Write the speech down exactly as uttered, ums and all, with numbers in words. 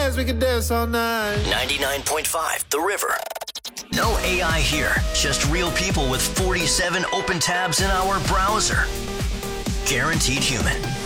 dance, we can dance all night. ninety-nine point five The River. No A I here, just real people with forty-seven open tabs in our browser. Guaranteed human.